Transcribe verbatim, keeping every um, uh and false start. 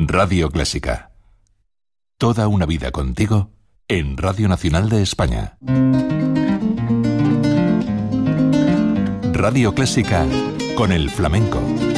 Radio Clásica. Toda una vida contigo en Radio Nacional de España. Radio Clásica con el flamenco.